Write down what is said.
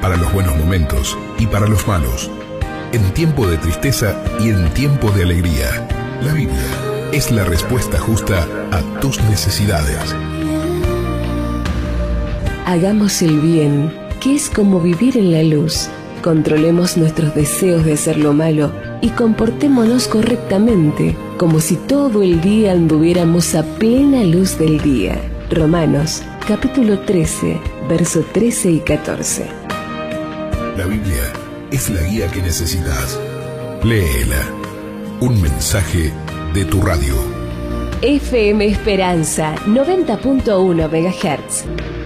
para los buenos momentos y para los malos, en tiempo de tristeza y en tiempo de alegría. La Biblia es la respuesta justa a tus necesidades. Hagamos el bien, que es como vivir en la luz. Controlemos nuestros deseos de hacer lo malo y comportémonos correctamente, como si todo el día anduviéramos a plena luz del día. Romanos, capítulo 13, verso 13 y 14. La Biblia es la guía que necesitas. Léela. Un mensaje de tu radio. FM Esperanza, 90.1 MHz.